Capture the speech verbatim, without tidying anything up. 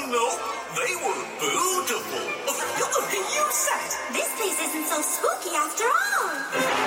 No, they were beautiful. You said This place isn't so spooky after all.